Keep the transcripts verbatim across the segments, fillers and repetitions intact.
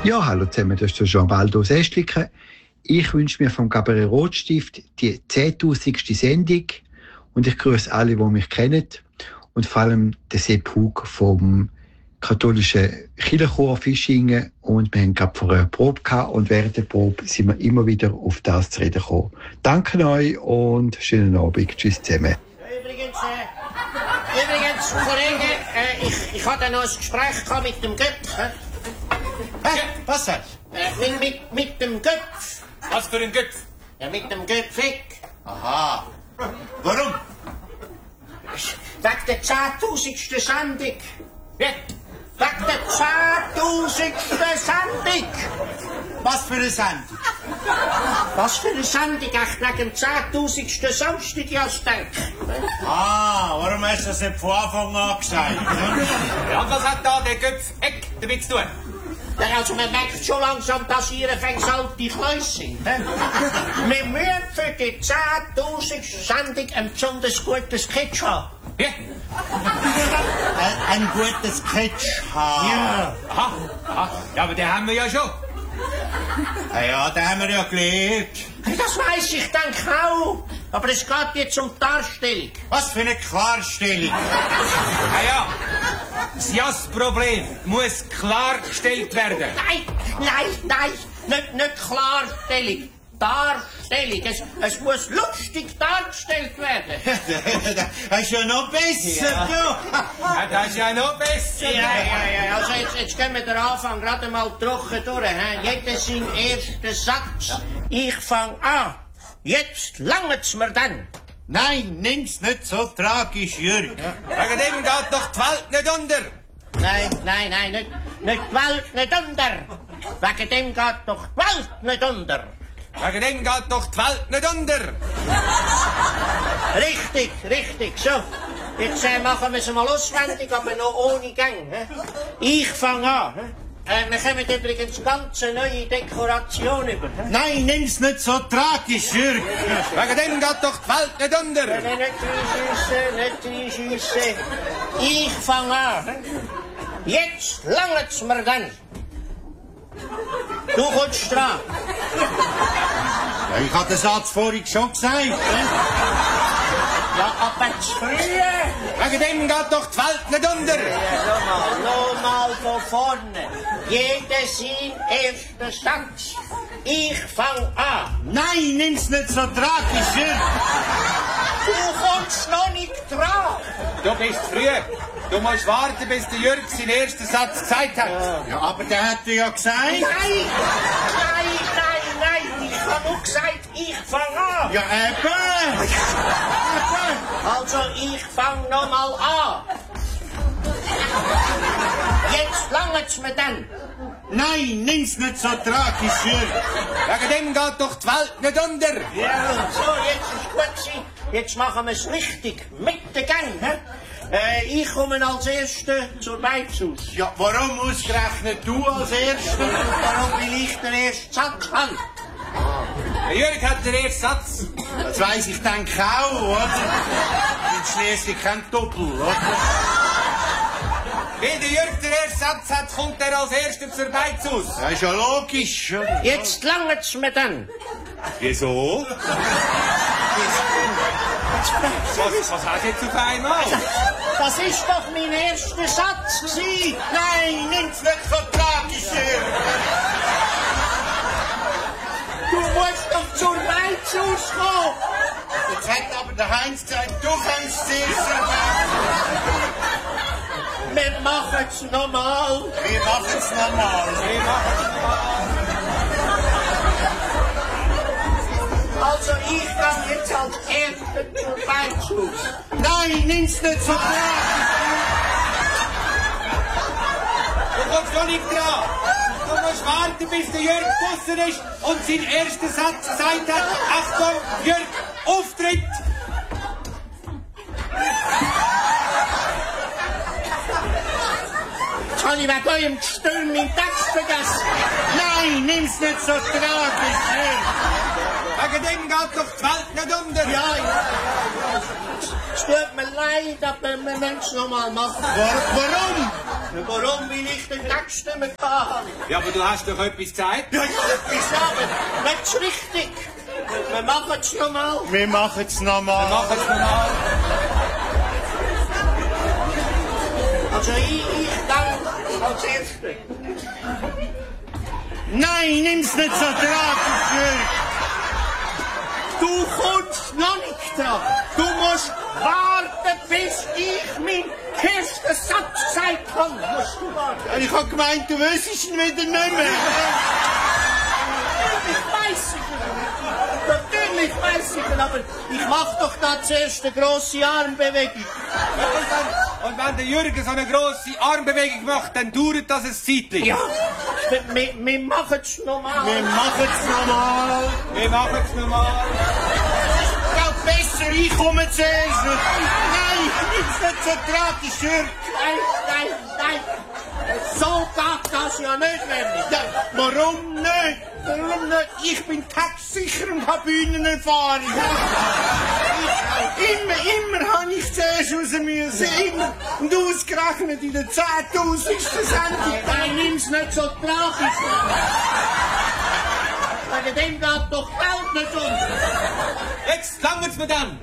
Ja, hallo zusammen, das ist der Jean-Baldo Sestliker. Ich wünsche mir vom Cabaret Rotstift die zehntausendste Sendung und ich grüße alle, die mich kennen und vor allem den Sepp Hug vom katholischen Kirchenchor Fischingen, und wir haben gerade vor einer Probe gehabt und während der Probe sind wir immer wieder auf das zu reden gekommen. Danke euch und schönen Abend. Tschüss zusammen. Übrigens, äh, übrigens, Kollege, äh, ich, ich hatte noch ein Gespräch gehabt mit dem Göpf. Äh? Hä? Was sagst du? Äh, mit, mit, mit dem Göpf. Was für ein Göpf? Ja, mit dem Göpfig. Aha. Warum? Wegen der zehntausendsten Sendung. Ja? Wegen der zehntausendsten Sendung. Was für eine Sendung? Was für eine Sendung? Echt wegen dem zehntausendsten Samstag, ja, Ah, warum hast du das nicht von Anfang an gesagt? Ja, und was hat da der Göpf-Eck damit zu tun? Ja, also man merkt schon langsam, dass ihr fängt alte Kleus sind. Wir müssen für die zehntausendste Sendung ein besonders gutes Sketch haben. Ja? ein, ein gutes Sketch haben? Ja. Aha, aha. Ja, aber den haben wir ja schon. Ja, ja, den haben wir ja gelernt. Das weiss ich, denke auch. Aber es geht jetzt um die Darstellung. Was für eine Klarstellung? Ja, ja. Das Jass-Problem muss klargestellt werden. Nein, nein, nein. Nicht, nicht Klarstellung. Darstellung. Es, es muss lustig dargestellt werden. Das ist ja noch besser, ja. du. Ja, das ist ja noch besser. Ja, ja, ja. Also jetzt, jetzt gehen wir den Anfang gerade mal trocken durch. He? Jeder seinen ersten Satz. Ja. Ich fange an. Jetzt langt's mir dann. Nein, nimm's nicht so tragisch, Jürg. Ja. Wegen dem geht doch die Welt nicht unter. Nein, nein, nein, nicht, nicht die Welt nicht unter. Wegen dem geht doch die Welt nicht unter. Wegen dem geht doch die Welt nicht unter. Richtig, richtig, so. Jetzt äh, machen wir es mal auswendig, aber noch ohne Gang. He? Ich fange an. He? Äh, wir kommen übrigens ganz eine neue Dekoration über. He? Nein, nimm's nicht so tragisch, Jürg. Wegen dem geht doch die Welt nicht unter. Nein, nein, nicht reinschiessen, nicht reinschiessen. Ich fange an. He? Jetzt langt's mir dann. Du kommst dran. Ja, ich hatte den Satz vorhin schon gesagt. Ne? Ja, aber zu früh. Wegen dem geht doch die Welt nicht unter. Ja, nochmal, nochmal von vorne. Jeder sein erster Satz. Ich fang an. Nein, nimm's nicht so tragisch, Jürg. Du kommst noch nicht dran. Du bist früh. Du musst warten, bis der Jürg seinen ersten Satz gesagt hat. Ja, ja, aber der hat ja gesagt. Nein, nein, nein, nein. Ich habe nur gesagt, ich fang an. Ja, eben. eben. Also, ich fang noch mal an. Jetzt langt's mir dann. Nein, nimm's nicht so tragisch, Jürg. Wegen dem geht doch die Welt nicht unter. Ja, so, jetzt ist gut gewesen. Jetzt machen wir es richtig. Mit der Gang, hä? Äh, ich komme als Erster zur Beizus. Ja, warum ausgerechnet du als Erster? Warum will ich den ersten Satz haben? Der Jürg hat den ersten Satz. Das weiss ich denke auch, oder? Das ist schliesslich kein Doppel, oder? Wenn der Jürg den ersten Satz hat, kommt er als Erster zur Beizus. Das ist ja logisch. Jetzt langt's mir dann. Wieso? Was, was hast du jetzt auf einmal? Das ist doch mein erster Satz gewesen. Nein, nimm's nicht so tragisch, Jürg. Du musst doch zur Beizus kommen. Jetzt hat aber der Heinz gesagt, du kannst zuerst sein. Wir machen's nochmal. Wir machen's nochmal. Wir machen's nochmal. Also ich gehe jetzt als Erster zur Beizus. Nein, nimm's nicht so tragisch. Du kommst noch nicht dran. Du musst warten, bis der Jürg draussen ist und seinen ersten Satz gesagt hat. Achtung, Jürg, Auftritt! Jetzt habe ich wegen eurem Gestürm meinen Text vergessen. Nein, nimm's nicht so tragisch, Jürg. Wegen dem geht doch die Welt nicht unter. Ja, ja, ja. Es tut mir leid, aber wir müssen es noch mal machen. Warum? Warum? Weil ich den Text nicht mehr kann. Ja, aber du hast doch etwas gesagt. Ja, ja, etwas sagen. Nicht so richtig. Wir machen es noch mal. Wir machen es nochmal. Wir machen es nochmal. Also ich, ich danke als Erste. Nein, nimm's nicht so tragisch, Jürg. Du kommst noch nicht dran. Du musst warten, bis ich meinen ersten Satz gesagt habe. Musst du warten. Ich hab gemeint, du wüsstest ihn wieder nicht mehr. Ich weiss es. Natürlich weiss ich es, aber ich mach doch da zuerst eine grosse Armbewegung. Und wenn der Jürgen so eine grosse Armbewegung macht, dann dauert das ein Zeitchen. Ja, wir, wir machen es nochmal. Wir machen es nochmal. Wir machen es nochmal. Geht besser, ich komme zuerst. Nein, nimm's nicht so tragisch, Jürg. Nein, nein, nein. So geht das ja nicht, nämlich. Ja, warum nicht? Warum nicht? Ich bin textsicher und habe Bühnenerfahrung. Immer, immer habe ich zuerst raus müssen. Immer. Und ausgerechnet in der zehntausendsten Sendung. Nein, nimm's nicht so tragisch. Wegen dem geht doch Geld nicht um. Jetzt langt's mir dann.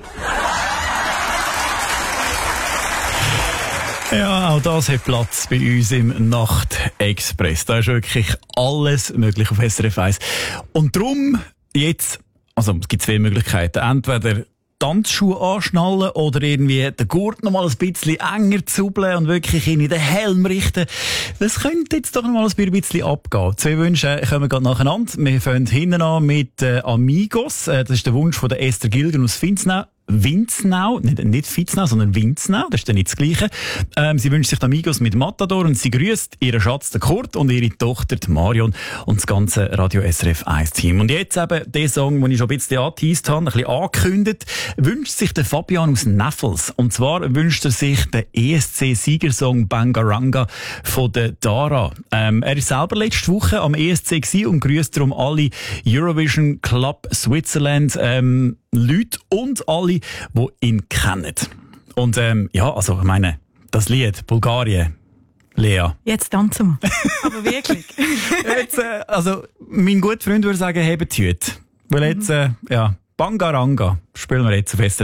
Ja, auch das hat Platz bei uns im Nachtexpress. Da ist wirklich alles möglich auf S R F eins. Und darum jetzt, also es gibt zwei Möglichkeiten. Entweder Tanzschuhe anschnallen oder irgendwie den Gurt noch mal ein bisschen enger zubeln und wirklich in den Helm richten. Das könnte jetzt doch noch mal ein bisschen abgehen. Zwei Wünsche kommen gerade nacheinander. Wir fangen hinten an mit äh, Amigos. Äh, das ist der Wunsch von der Esther Gilgen aus Finznau. Winznau, nicht, nicht Fitznau, sondern Winznau, das ist dann nicht das Gleiche. Ähm, sie wünscht sich die Amigos mit Matador und sie grüßt ihren Schatz, den Kurt, und ihre Tochter, die Marion, und das ganze Radio S R F eins Team. Und jetzt eben der Song, den ich schon ein bisschen angeteased habe, ein bisschen angekündigt, wünscht sich der Fabian aus Neffels. Und zwar wünscht er sich den E S C-Siegersong Bangaranga von der Dara. Ähm, er ist selber letzte Woche am E S C gewesen und grüßt darum alle Eurovision Club Switzerland ähm, Leute und alle, die ihn kennen. Und ähm, ja, also ich meine, das Lied Bulgarien, Lea. Jetzt tanzen wir. Aber wirklich. Jetzt, äh, also mein guter Freund würde sagen, hebt die Hüte. Weil jetzt, äh, ja, Bangaranga spielen wir jetzt auf S R F.